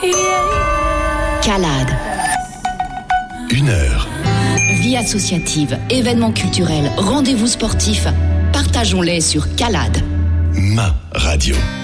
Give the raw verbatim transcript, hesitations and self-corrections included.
CALAD. Une heure. Vie associative, événements culturels, rendez-vous sportifs. Partageons-les sur CALAD. Ma radio.